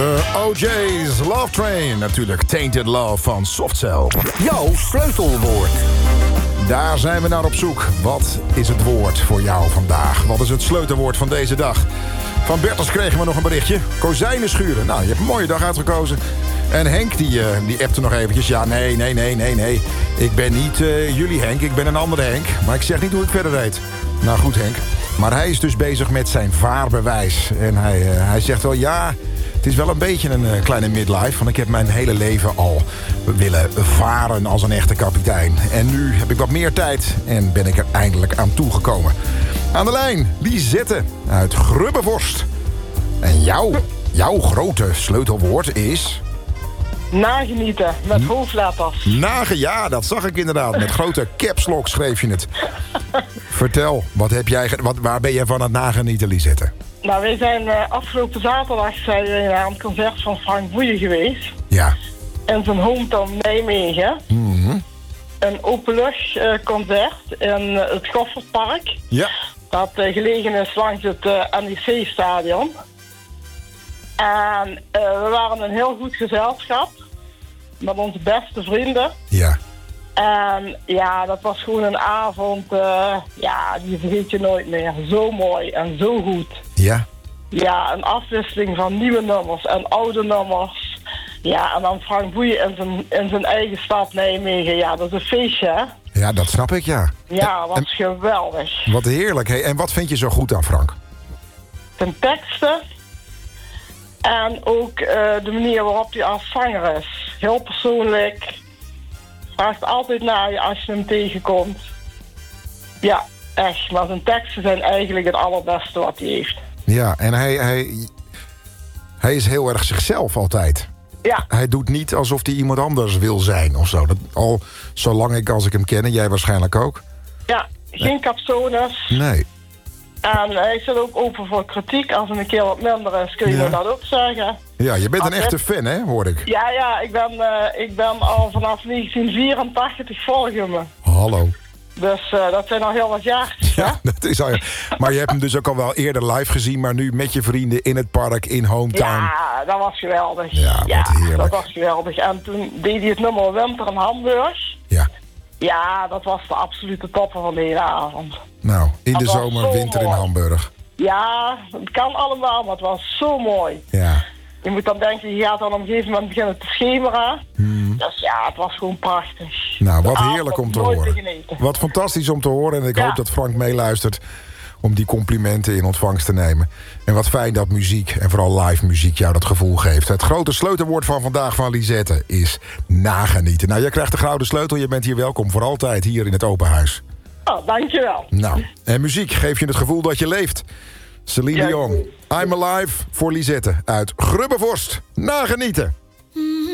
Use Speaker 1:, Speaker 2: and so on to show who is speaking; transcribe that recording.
Speaker 1: De OJ's Love Train. Natuurlijk Tainted Love van Softcell.
Speaker 2: Jouw sleutelwoord.
Speaker 1: Daar zijn we naar op zoek. Wat is het woord voor jou vandaag? Wat is het sleutelwoord van deze dag? Van Bertels kregen we nog een berichtje. Kozijnen schuren. Nou, je hebt een mooie dag uitgekozen. En Henk, die appte nog eventjes. Ja, nee. Ik ben niet jullie Henk, ik ben een andere Henk. Maar ik zeg niet hoe ik verder heet. Nou goed, Henk. Maar hij is dus bezig met zijn vaarbewijs. En hij zegt wel, ja, het is wel een beetje een kleine midlife. Want ik heb mijn hele leven al willen varen als een echte kapitein. En nu heb ik wat meer tijd en ben ik er eindelijk aan toegekomen. Aan de lijn, Lisette uit Grubbevorst. En jouw grote sleutelwoord is...
Speaker 3: Nagenieten, met hoofdletters.
Speaker 1: Ja, dat zag ik inderdaad. Met grote caps lock schreef je het. Vertel, waar ben je van aan het nagenieten, Lisette?
Speaker 3: Nou, wij zijn afgelopen zaterdag aan het concert van Frank Boeien geweest.
Speaker 1: Ja.
Speaker 3: In zijn hometown Nijmegen.
Speaker 1: Mm-hmm.
Speaker 3: Een openluchtconcert in het Goffertpark.
Speaker 1: Ja.
Speaker 3: Dat gelegen is langs het NEC-stadion. En we waren een heel goed gezelschap. Met onze beste vrienden.
Speaker 1: Ja.
Speaker 3: En ja, dat was gewoon een avond, die vergeet je nooit meer. Zo mooi en zo goed.
Speaker 1: Ja.
Speaker 3: Ja, een afwisseling van nieuwe nummers en oude nummers. Ja, en dan Frank Boeien in zijn eigen stad Nijmegen. Ja, dat is een feestje, hè?
Speaker 1: Ja, dat snap ik, ja.
Speaker 3: Ja, dat was geweldig.
Speaker 1: Wat heerlijk. Hey, en wat vind je zo goed aan Frank?
Speaker 3: Zijn teksten. En ook de manier waarop hij als zanger is. Heel persoonlijk. Vraagt altijd naar je als je hem tegenkomt. Ja, echt. Maar zijn teksten zijn eigenlijk het allerbeste wat hij heeft.
Speaker 1: Ja, en hij is heel erg zichzelf altijd.
Speaker 3: Ja.
Speaker 1: Hij doet niet alsof hij iemand anders wil zijn of zo. Dat, al zolang als ik hem ken, en jij waarschijnlijk ook.
Speaker 3: Ja, geen capsones.
Speaker 1: Nee.
Speaker 3: En hij is ook open voor kritiek. Als het een keer wat minder is, kun je dat ook zeggen.
Speaker 1: Ja, je bent een echte fan, hè, hoor ik.
Speaker 3: Ja, ik ben al vanaf 1984 volg je me.
Speaker 1: Hallo.
Speaker 3: Dus dat zijn al heel wat jaartjes, hè?
Speaker 1: Ja, dat is al. Maar je hebt hem dus ook al wel eerder live gezien, maar nu met je vrienden in het park, in hometown.
Speaker 3: Ja, dat was geweldig.
Speaker 1: Ja, wat heerlijk.
Speaker 3: Dat was geweldig. En toen deed hij het nummer Winter in Hamburg.
Speaker 1: Ja.
Speaker 3: Ja, dat was de absolute topper van de hele avond.
Speaker 1: Nou, in de
Speaker 3: Dat was
Speaker 1: zomer,
Speaker 3: zo
Speaker 1: winter
Speaker 3: mooi.
Speaker 1: in Hamburg.
Speaker 3: Ja, het kan allemaal, maar het was zo mooi.
Speaker 1: Ja.
Speaker 3: Je moet dan denken, je gaat dan op een gegeven moment beginnen te schemeren. Dus ja, het was gewoon prachtig.
Speaker 1: Nou, wat
Speaker 3: De
Speaker 1: heerlijk om
Speaker 3: avond
Speaker 1: te
Speaker 3: nooit
Speaker 1: horen.
Speaker 3: genieten.
Speaker 1: Wat fantastisch om te horen. En ik hoop dat Frank meeluistert om die complimenten in ontvangst te nemen. En wat fijn dat muziek, en vooral live muziek, jou dat gevoel geeft. Het grote sleutelwoord van vandaag van Lisette is nagenieten. Nou, jij krijgt de gouden sleutel. Je bent hier welkom voor altijd hier in het open huis.
Speaker 3: Oh, dankjewel.
Speaker 1: Nou, en muziek geeft je het gevoel dat je leeft. Celine Dion, I'm Alive voor Lisette uit Grubbevorst. Nagenieten.